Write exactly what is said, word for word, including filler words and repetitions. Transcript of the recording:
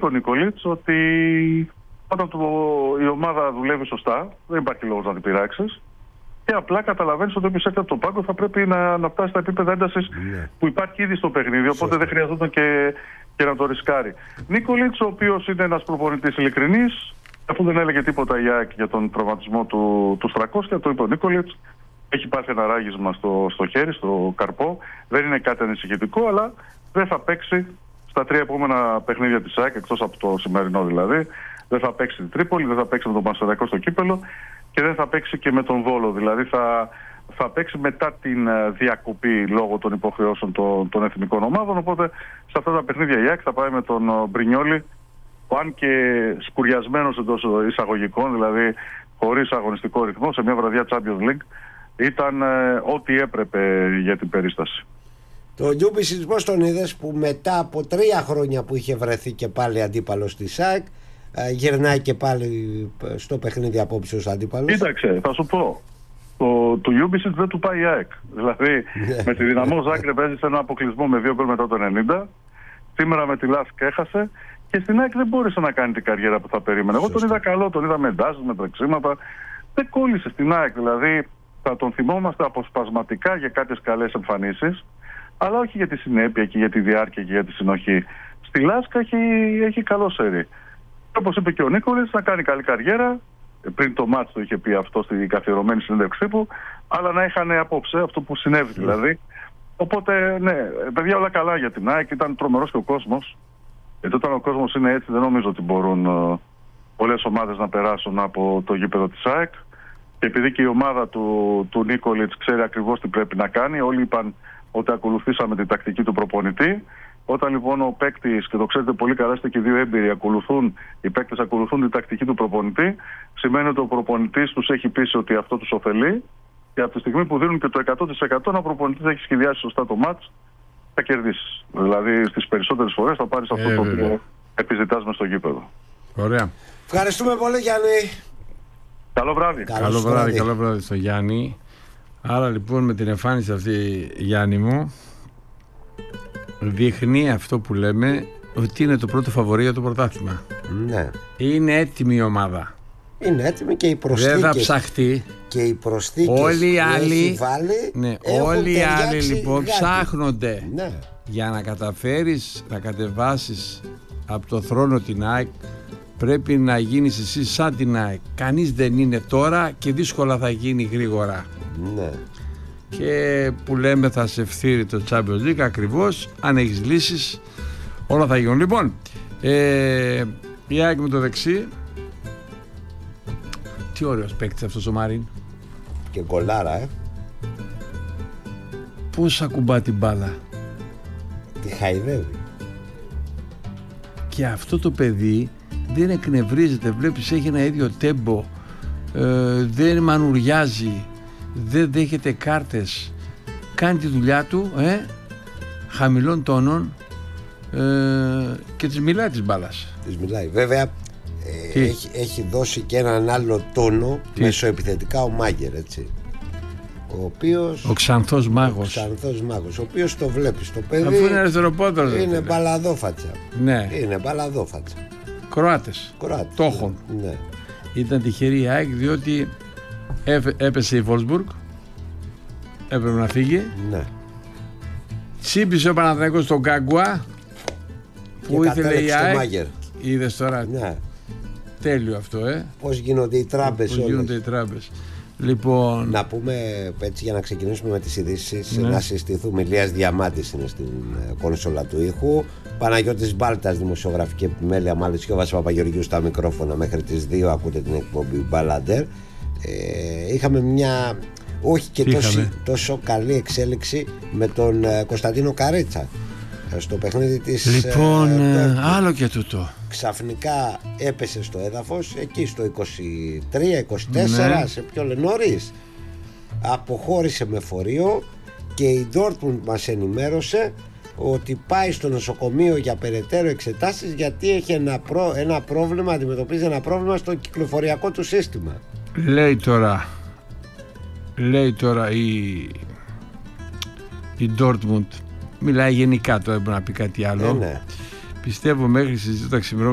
ο Νίκολιτς ότι όταν το, η ομάδα δουλεύει σωστά, δεν υπάρχει λόγος να την πειράξεις. Και απλά καταλαβαίνεις ότι όποιος έρθει από τον πάγκο θα πρέπει να, να φτάσει στα επίπεδα έντασης yeah. που υπάρχει ήδη στο παιχνίδι. Οπότε δεν χρειαζόταν και, και να το ρισκάρει. Νίκολιτς, ο οποίος είναι ένας προπονητής ειλικρινής, αφού δεν έλεγε τίποτα η ΑΕΚ για τον τραυματισμό του, του Στρακόσια, το είπε ο Νίκολιτς. Έχει πάθει ένα ράγισμα στο, στο χέρι, στο καρπό. Δεν είναι κάτι ανησυχητικό, αλλά δεν θα παίξει στα τρία επόμενα παιχνίδια της ΑΕΚ, εκτός από το σημερινό δηλαδή. Δεν θα παίξει την Τρίπολη, δεν θα παίξει με τον Πανσεραϊκό στο κύπελο και δεν θα παίξει και με τον Βόλο. Δηλαδή θα, θα παίξει μετά την διακοπή λόγω των υποχρεώσεων των, των εθνικών ομάδων. Οπότε σε αυτά τα παιχνίδια η ΑΕΚ θα πάει με τον Μπρινιόλι, που αν και σκουριασμένος εντός εισαγωγικών, δηλαδή χωρίς αγωνιστικό ρυθμό, σε μια βραδιά Champions League, ήταν ε, ό,τι έπρεπε για την περίσταση. Το Λιούμπισιτς πώς τον είδες, που μετά από τρία χρόνια που είχε βρεθεί και πάλι αντίπαλος της ΑΕΚ, ε, γυρνάει και πάλι στο παιχνίδι απόψε ως αντίπαλος? Κοίταξε, θα σου πω. Το, το Λιούμπισιτς δεν του πάει η ΑΕΚ. Δηλαδή με τη Δυναμό Ζάγκρεπ έζησε ένα αποκλεισμό με δύο γκολ μετά το ενενήντα. Σήμερα με τη Λάσκ έχασε. Και στην ΑΕΚ δεν μπόρεσε να κάνει την καριέρα που θα περίμενε. Εγώ τον είδα καλό, τον είδα με εντάσεις, με τρεξίματα. Δεν κόλλησε στην ΑΕΚ. Δηλαδή θα τον θυμόμαστε αποσπασματικά για κάποιες καλές εμφανίσεις, αλλά όχι για τη συνέπεια και για τη διάρκεια και για τη συνοχή. Στη Λάσκα έχει, έχει καλό σερί. Όπως είπε και ο Νίκολιτς, να κάνει καλή καριέρα. Πριν το μάτς το είχε πει αυτό στη καθιερωμένη συνέντευξή του, αλλά να είχαν απόψε αυτό που συνέβη δηλαδή. Οπότε, ναι, παιδιά, όλα καλά για την ΑΕΚ. Ήταν τρομερός και ο κόσμος. Γιατί όταν ο κόσμος είναι έτσι, δεν νομίζω ότι μπορούν uh, πολλές ομάδες να περάσουν από το γήπεδο της ΑΕΚ. Και επειδή και η ομάδα του, του Νίκολιτς ξέρει ακριβώς τι πρέπει να κάνει, όλοι είπαν ότι ακολουθήσαμε την τακτική του προπονητή. Όταν λοιπόν ο παίκτης, και το ξέρετε πολύ καλά, είστε και δύο έμπειροι, ακολουθούν, οι παίκτες ακολουθούν την τακτική του προπονητή, σημαίνει ότι ο προπονητής τους έχει πείσει ότι αυτό τους ωφελεί. Και από τη στιγμή που δίνουν και το εκατό τοις εκατό, ένα προπονητής έχει σχεδιάσει σωστά το μάτς, θα κερδίσεις. Δηλαδή στις περισσότερες φορές θα πάρεις αυτό ε, το οποίο επιζητάς μες στο γήπεδο. Ωραία. Ευχαριστούμε πολύ, Γιάννη. Καλό βράδυ. Καλό βράδυ, καλό βράδυ στο Γιάννη. Άρα λοιπόν με την εμφάνιση αυτή, Γιάννη μου, δείχνει αυτό που λέμε, ότι είναι το πρώτο φαβορί για το πρωτάθλημα. Ναι. Είναι έτοιμη η ομάδα. Είναι έτοιμη και οι προσθήκες. Δεν θα ψαχτεί. Και οι προσθήκες όλοι οι άλλοι, βάλει, ναι, όλοι οι άλλοι λοιπόν γάτι. Ψάχνονται, ναι. Για να καταφέρεις να κατεβάσεις από το θρόνο την ΑΕΚ, πρέπει να γίνεις εσύ σαν την ΑΕΚ. Κανείς δεν είναι τώρα και δύσκολα θα γίνει γρήγορα. Ναι. Και που λέμε θα σε ευθύρει το Champions League, ακριβώς, αν έχεις λύσεις όλα θα γίνουν. Λοιπόν, ε, η ΑΕΚ με το δεξί. Τι ωραίος παίκτης αυτός ο Μαρίν. Και γκολάρα, ε. Πώς ακουμπά την μπάλα. Τη χαϊδεύει. Και αυτό το παιδί δεν εκνευρίζεται. Βλέπεις, έχει ένα ίδιο τέμπο, ε, δεν μανουριάζει, δεν δέχεται κάρτες, κάνει τη δουλειά του, ε, χαμηλών τόνων, ε, και της μιλάει της μπάλας. Της μιλάει. Βέβαια ε, έχει, έχει δώσει και έναν άλλο τόνο μεσοεπιθετικά ο Μάγκερ, έτσι. Ο οποίος, ο Ξανθός Μάγος. Ο Ξανθός Μάγος, ο οποίος το βλέπεις το παιδί. Αφού είναι αριστεροπόδαρος. Είναι μπαλαδόφατσα. Ναι. Είναι μπαλαδόφατσα. Κροάτες. Κροάτες. Το έχουν. Ναι. Ήταν τυχερή η ΑΕΚ διότι έπεσε η Βόλσμπουργκ. Έπρεπε να φύγει. Ναι. Τσίπησε ο Παναθηναϊκός στον Γκάγκουα που ήθελε η ΑΕΚ. Μάγκερ. Είδες τώρα. Ναι. Τέλειο αυτό, ε. Πώς γίνονται οι τράμπες. Πώς γίνονται οι τράμπες. Λοιπόν... Να πούμε έτσι, για να ξεκινήσουμε με τις ειδήσεις, ναι. Να συστηθούμε. Ηλίας Διαμάντης είναι στην κόνσολα του ήχου, Παναγιώτης Μπάλτας δημοσιογραφική επιμέλεια, Μαλισσιώβας Παπαγεωργίου στα μικρόφωνα. Μέχρι τις δύο ακούτε την εκπομπή Μπαλάντερ. ε, Είχαμε μια όχι και τόσο, τόσο καλή εξέλιξη με τον Κωνσταντίνο Καρέτσα στο παιχνίδι της. Λοιπόν, ε, άλλο και τούτο. Ξαφνικά έπεσε στο έδαφος εκεί στο είκοσι τρία είκοσι τέσσερα, ναι. Σε πιο νωρίς. Αποχώρησε με φορείο και η Dortmund μας ενημέρωσε ότι πάει στο νοσοκομείο για περαιτέρω εξετάσεις, γιατί έχει ένα, προ, ένα πρόβλημα, αντιμετωπίζει ένα πρόβλημα στο κυκλοφοριακό του σύστημα. Λέει τώρα Λέει τώρα η η Dortmund, μιλάει γενικά, τώρα δεν μπορεί να πει κάτι άλλο. Ε, ναι. Πιστεύω μέχρι στις δύο τα ξημερώματα